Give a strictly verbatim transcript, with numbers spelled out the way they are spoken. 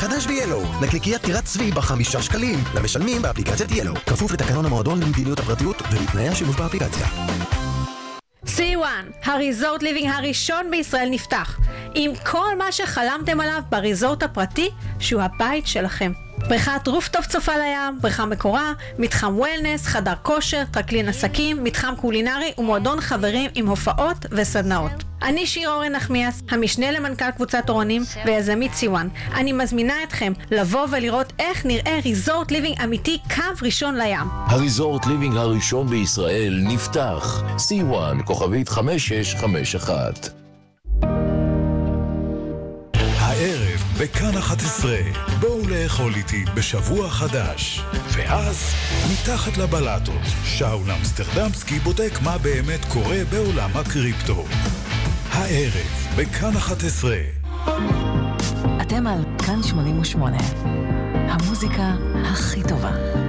חדש ב-ילו, נקניקיית טירת צבי בחמישה שקלים, למשלמים באפליקציית ילו. כפוף לתקנון המועדון למדיניות הפרטיות ולתנאי השימוש באפליקציה. סי וואן, הריזורט ליבינג הראשון בישראל נפתח, עם כל מה שחלמתם עליו בריזורט הפרטי, שהוא הבית שלכם. בריכת רופטופ צופה לים, בריכה מקורה, מתחם וולנס, חדר כושר, טרקלין עסקים, מתחם קולינרי ומועדון חברים עם הופעות וסדנאות. אני שיר אורן נחמיאס, המשנה למנכ"ל קבוצת אורנים ויזמית סי וואן. אני מזמינה אתכם לבוא ולראות איך נראה ריזורט ליבינג אמיתי קו ראשון לים. הריזורט ליבינג הראשון בישראל נפתח. סי וואן, כוכבית חמש שש חמש אחת. הערב בכאן אחת עשרה, בואו לאכול איתי בשבוע חדש. ואז מתחת לבלטות, שאול אמסטרדמסקי בודק מה באמת קורה בעולם הקריפטו. הערב בכאן אחת עשרה. אתם על כאן שמונים ושמונה, המוזיקה הכי טובה.